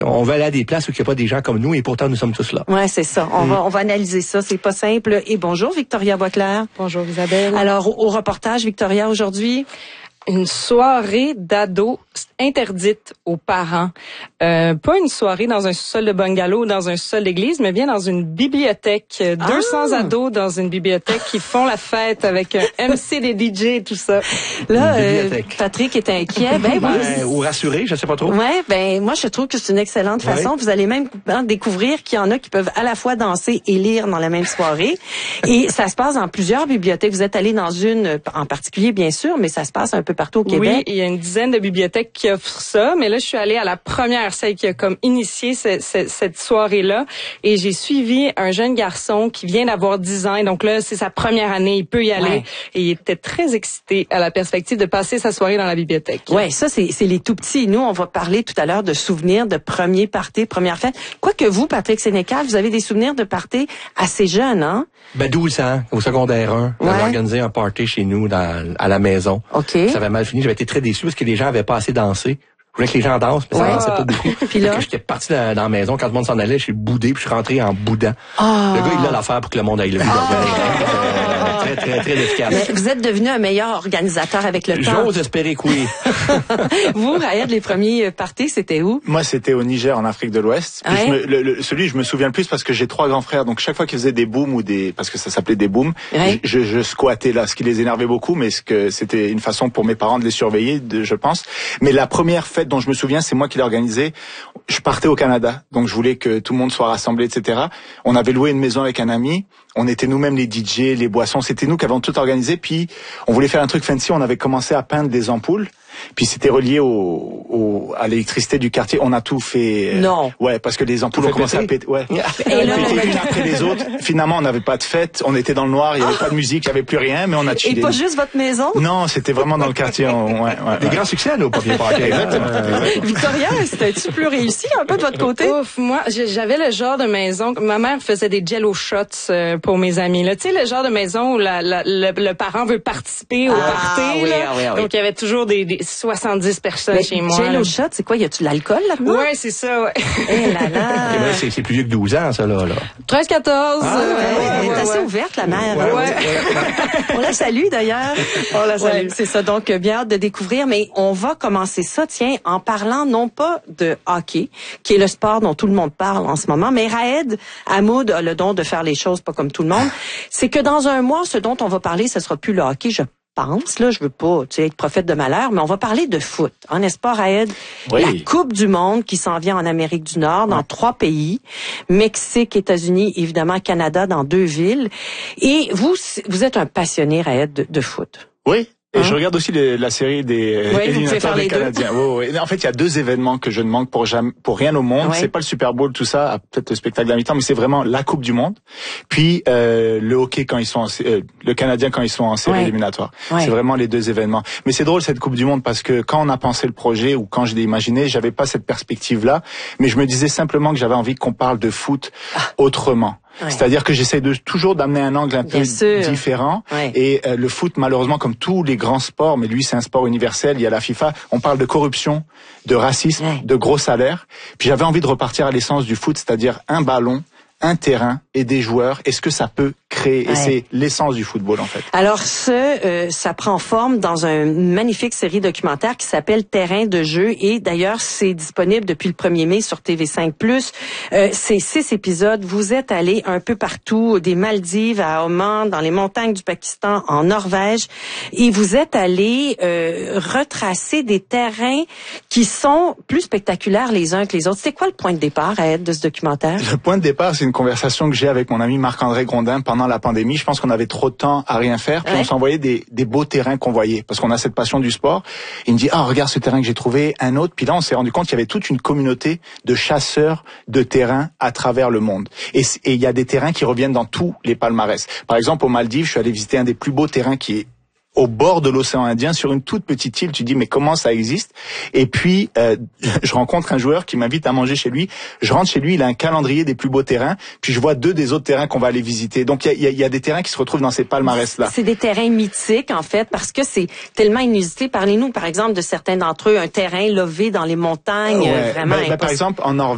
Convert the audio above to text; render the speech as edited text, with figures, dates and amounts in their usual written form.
On va aller à des places où il n'y a pas des gens comme nous et pourtant nous sommes tous là. Ouais, c'est ça. On va analyser ça. C'est pas simple. Et bonjour, Victoria Boisclair. Bonjour, Isabelle. Alors, au reportage, Victoria, aujourd'hui, une soirée d'ados interdite aux parents. Pas une soirée dans un sol de bungalow, dans un sol d'église, mais bien dans une bibliothèque. 200 ados dans une bibliothèque qui font la fête avec un MC des DJ et tout ça. Là, Patrick est inquiet. Ou rassuré, je sais pas trop. Ouais, moi, je trouve que c'est une excellente façon. Vous allez même découvrir qu'il y en a qui peuvent à la fois danser et lire dans la même soirée. Et ça se passe dans plusieurs bibliothèques. Vous êtes allé dans une en particulier, bien sûr, mais ça se passe un peu partout au Québec. Oui, il y a une dizaine de bibliothèques qui offrent ça, mais là, je suis allée à la première, celle qui a comme initié cette soirée-là, et j'ai suivi un jeune garçon qui vient d'avoir 10 ans, et donc là, c'est sa première année, il peut y aller, et il était très excité à la perspective de passer sa soirée dans la bibliothèque. Ouais, ça, c'est les tout petits. Nous, on va parler tout à l'heure de souvenirs de premier party, première fête. Quoique vous, Patrick Sénécal, vous avez des souvenirs de party assez jeunes, hein? 12 ans, au secondaire 1, j'avais organisé un party chez nous à la maison. OK. Ça avait mal fini, j'avais été très déçu parce que les gens avaient pas assez dansé. Je voulais que les gens dansent, mais ça dansait pas beaucoup. Puis là, j'étais parti dans la maison, quand le monde s'en allait, je suis boudé, puis je suis rentré en boudant. Le gars, il a l'affaire pour que le monde aille le très efficace. Mais vous êtes devenu un meilleur organisateur avec le temps. J'ose espérer que oui. Vous, Raed, les premiers parties, c'était où? Moi, c'était au Niger, en Afrique de l'Ouest. Celui, je me souviens le plus parce que j'ai 3 grands frères. Donc, chaque fois qu'ils faisaient des booms parce que ça s'appelait des booms, je squattais là, ce qui les énervait beaucoup, mais c'était une façon pour mes parents de les surveiller, je pense. Mais la première fête dont je me souviens, c'est moi qui l'ai organisée. Je partais au Canada. Donc, je voulais que tout le monde soit rassemblé, etc. On avait loué une maison avec un ami. On était nous-mêmes les DJ, les boissons. C'était nous qui avions tout organisé. Puis, on voulait faire un truc fancy. On avait commencé à peindre des ampoules. Puis c'était relié à l'électricité du quartier. On a tout fait. Non. Ouais, parce que les ampoules ont commencé à péter. Ouais. Et là, une après les autres. Finalement, on n'avait pas de fête. On était dans le noir. Il y avait pas de musique. Il y avait plus rien. Mais on a chillé. Et pas juste votre maison? Non, c'était vraiment dans le quartier. Des grands succès à nos premiers parties. Victoria, c'était-tu plus réussi un peu de votre côté? Ouf, moi, j'avais le genre de maison. Ma mère faisait des jello shots pour mes amis. Là, tu sais, le genre de maison où le parent veut participer au party. Là. Donc il y avait toujours des 70 personnes chez moi. Jello shot, c'est quoi? Y a-tu de l'alcool là-dedans? Ouais, c'est ça, ouais. Eh là là. C'est plus vieux que 12 ans, ça, là. 13-14. Elle est assez ouverte, la mère. On la salue, d'ailleurs. On la salue. C'est ça. Donc, bien hâte de découvrir. Mais on va commencer ça, tiens, en parlant non pas de hockey, qui est le sport dont tout le monde parle en ce moment, mais Raed Hamoud a le don de faire les choses pas comme tout le monde. C'est que dans un mois, ce dont on va parler, ce sera plus le hockey, je pense, là, je veux pas être prophète de malheur, mais on va parler de foot. N'est-ce pas, Raed? Oui. La Coupe du monde qui s'en vient en Amérique du Nord, dans 3 pays. Mexique, États-Unis, évidemment, Canada, dans 2 villes. Et vous êtes un passionné, Raed, de foot. Oui. Et je regarde aussi la série des éliminatoires des Canadiens. En fait, il y a 2 événements que je ne manque pour rien au monde. C'est pas le Super Bowl, tout ça, peut-être le spectacle à mi-temps, mais c'est vraiment la Coupe du monde. Puis le hockey quand ils sont le Canadien quand ils sont en série éliminatoire. C'est vraiment les 2 événements. Mais c'est drôle cette Coupe du monde parce que quand on a pensé le projet ou quand je l'ai imaginé, j'avais pas cette perspective-là, mais je me disais simplement que j'avais envie qu'on parle de foot autrement. C'est-à-dire que j'essaie toujours d'amener un angle un peu différent. Et le foot, malheureusement, comme tous les grands sports, mais lui c'est un sport universel, il y a la FIFA, on parle de corruption, de racisme, de gros salaires. Puis j'avais envie de repartir à l'essence du foot, c'est-à-dire un ballon, un terrain et des joueurs. Est-ce que ça peut créer? Et c'est l'essence du football, en fait. Alors, ça prend forme dans une magnifique série documentaire qui s'appelle Terrain de jeu. Et d'ailleurs, c'est disponible depuis le 1er mai sur TV5+. C'est 6 épisodes. Vous êtes allé un peu partout, des Maldives à Oman, dans les montagnes du Pakistan, en Norvège. Et vous êtes allé retracer des terrains qui sont plus spectaculaires les uns que les autres. C'est quoi le point de départ, Raed, de ce documentaire? Le point de départ, c'est une conversation que j'ai avec mon ami Marc-André Grondin pendant la pandémie. Je pense qu'on avait trop de temps à rien faire. Puis on s'envoyait des beaux terrains qu'on voyait. Parce qu'on a cette passion du sport. Il me dit, regarde ce terrain que j'ai trouvé, un autre. Puis là, on s'est rendu compte qu'il y avait toute une communauté de chasseurs de terrains à travers le monde. Et il y a des terrains qui reviennent dans tous les palmarès. Par exemple, aux Maldives, je suis allé visiter un des plus beaux terrains qui est au bord de l'océan Indien, sur une toute petite île. Tu dis, mais comment ça existe? Et puis, je rencontre un joueur qui m'invite à manger chez lui. Je rentre chez lui, il a un calendrier des plus beaux terrains. Puis je vois 2 des autres terrains qu'on va aller visiter. Donc, il y a des terrains qui se retrouvent dans ces palmarès-là. C'est des terrains mythiques, en fait, parce que c'est tellement inusité. Parlez-nous, par exemple, de certains d'entre eux. Un terrain levé dans les montagnes, vraiment par exemple, en Norvège,